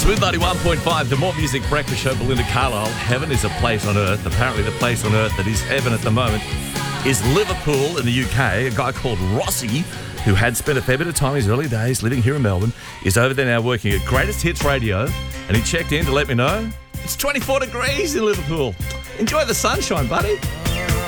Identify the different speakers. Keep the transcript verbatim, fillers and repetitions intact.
Speaker 1: Smooth ninety-one point five, the More Music Breakfast Show, Belinda Carlisle. Heaven is a place on earth. Apparently the place on earth that is heaven at the moment is Liverpool in the U K. A guy called Rossi, who had spent a fair bit of time in his early days living here in Melbourne, is over there now working at Greatest Hits Radio, and he checked in to let me know it's twenty-four degrees in Liverpool. Enjoy the sunshine, buddy.